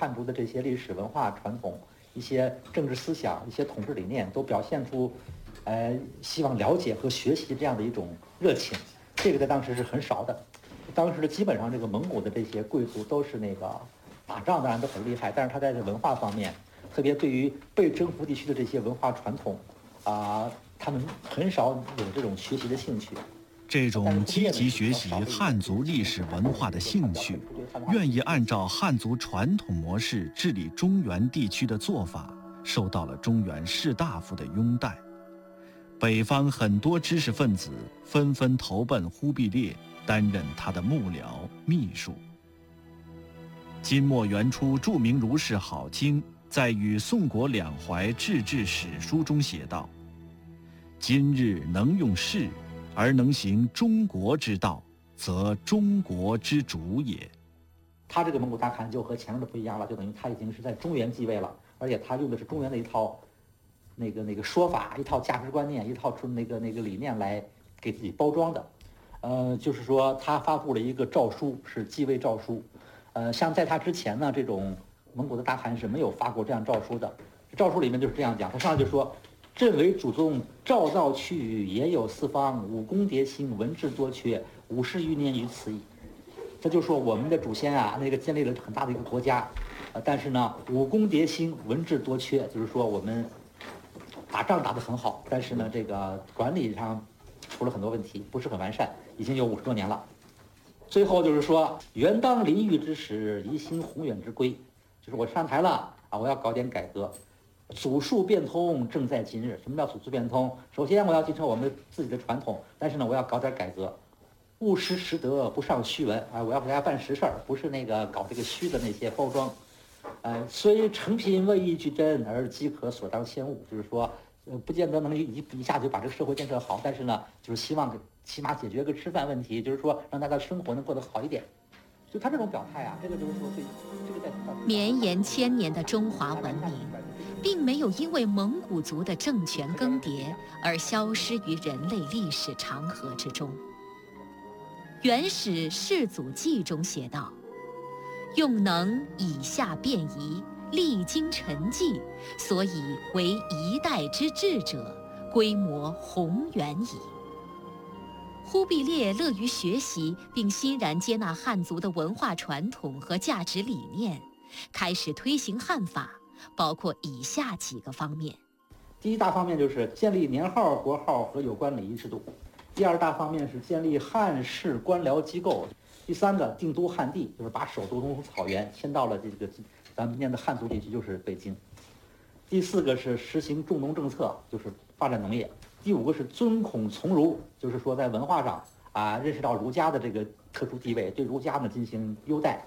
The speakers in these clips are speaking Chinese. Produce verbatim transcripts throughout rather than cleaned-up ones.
汉族的这些历史文化传统、一些政治思想、一些统治理念，都表现出，呃，希望了解和学习这样的一种热情。这个在当时是很少的。当时的基本上这个蒙古的这些贵族都是那个打仗当然都很厉害，但是他在这文化方面，特别对于被征服地区的这些文化传统，啊、呃，他们很少有这种学习的兴趣。 这种积极学习汉族历史文化的兴趣，愿意按照汉族传统模式治理中原地区的做法，受到了中原士大夫的拥戴。北方很多知识分子纷纷投奔忽必烈，担任他的幕僚秘书。金末元初著名儒士郝经在与宋国两淮志志史书中写道：今日能用士，而能行中国之道，则中国之主也。 他这个蒙古大汗就和前面的不一样了，就等于他已经是在中原继位了，而且他用的是中原的一套那个那个说法、一套价值观念、一套出那个那个理念来给自己包装的。呃，就是说他发布了一个诏书，是继位诏书。呃，像在他之前呢，这种蒙古的大汗是没有发过这样诏书的。诏书里面就是这样讲，他上来就说：朕为主宗诏造去，也有四方，武功迭兴，文治多缺，五十余年于此矣。这就说我们的祖先啊，那个建立了很大的一个国家，呃，但是呢，武功迭兴，文治多缺，就是说我们打仗打得很好，但是呢，这个管理上出了很多问题，不是很完善，已经有五十多年了。最后就是说，元当临御之时，宜兴宏远之规，就是我上台了啊，我要搞点改革。祖述变通，正在今日。什么叫祖述变通？首先我要继承我们自己的传统，但是呢，我要搞点改革，务实实德，不上虚文啊！我要给大家办实事儿，不是那个搞这个虚的那些包装。呃，虽成品未易矩真，而饥渴所当先务，就是说，呃，不见得能一一下就把这个社会建设好，但是呢，就是希望起码解决个吃饭问题，就是说让大家生活能过得好一点。就他这种表态啊，这个就是说对这个在绵延千年的中华文明，并没有因为蒙古族的政权更迭而消失于人类历史长河之中。《元始世祖纪》中写道：用能以下便宜，历经陈纪，所以为一代之治者，规模宏远矣。忽必烈乐于学习，并欣然接纳汉族的文化传统和价值理念，开始推行汉法，包括以下几个方面。 第一大方面就是建立年号、国号和有关礼仪制度；第二大方面是建立汉室官僚机构；第三个定都汉地，就是把首都从草原迁到了这个咱们今天的汉族地区，就是北京；第四个是实行重农政策，就是发展农业；第五个是尊孔从儒，就是说在文化上啊认识到儒家的这个特殊地位，对儒家呢进行优待。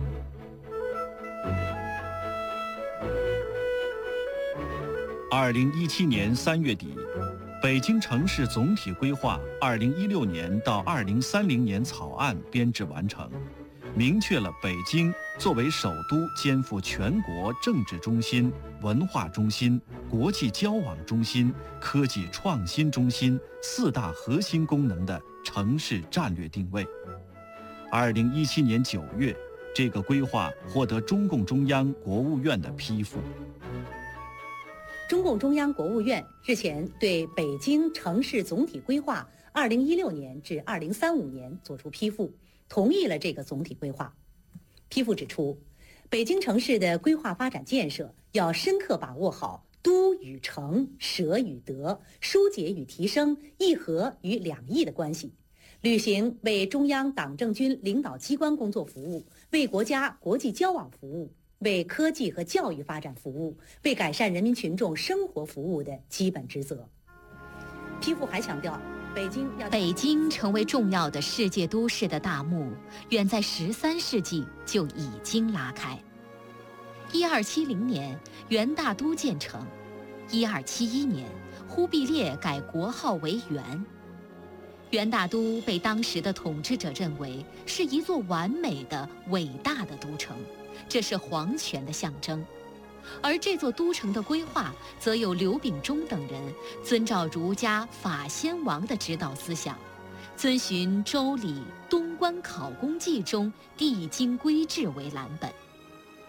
二零一七年三月底，北京城市总体规划二零一六年到二零三零年草案编制完成，明确了北京作为首都肩负全国政治中心、文化中心、国际交往中心、科技创新中心四大核心功能的城市战略定位。二零一七年九月，这个规划获得中共中央、国务院的批复。 中共中央、国务院日前对北京城市总体规划二零一六年至二零三五年作出批复，同意了这个总体规划。批复指出，北京城市的规划发展建设要深刻把握好都与城、舍与得、疏解与提升、议和与两翼的关系，履行为中央党政军领导机关工作服务、为国家国际交往服务、为科技和教育发展服务、为改善人民群众生活服务的基本职责。批复还强调，北京要北京成为重要的世界都市的大幕，远在十三世纪就已经拉开。一二七零年，元大都建成；一二七一年，忽必烈改国号为元。元大都被当时的统治者认为是一座完美的、伟大的都城，这是皇权的象征。而这座都城的规划，则有刘秉忠等人遵照儒家法先王的指导思想，遵循《周礼·东关考工记》中地经规制为蓝本。